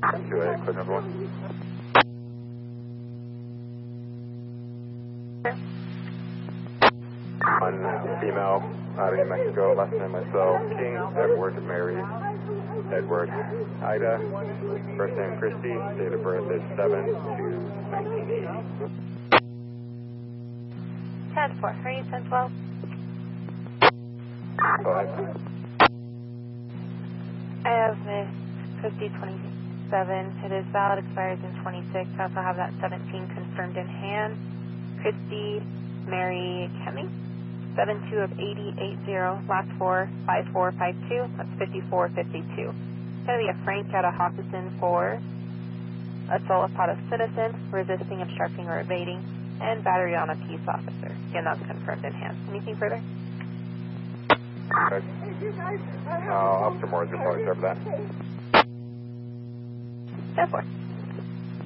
2-8, clear number 1. One female out of New Mexico, last name myself, King, Edward, Mary, Edward, Ida, first name Christy, date of birth is 7/2/1980. 10-4, are you 10-12? Go ahead. I have Miss Christy 27. It is valid, expires in 26. I also have that 17 confirmed in hand. Christy Mary Kemming, 72 of 8080, last 4, 5452. That's 5452. It's going to be a Frank out of Hawkinson for assault upon a citizen, resisting, obstructing, or evading, and battery on a peace officer. Again, that's confirmed in hand. Anything further? Okay. Officer Morris will probably serve that. 10-4.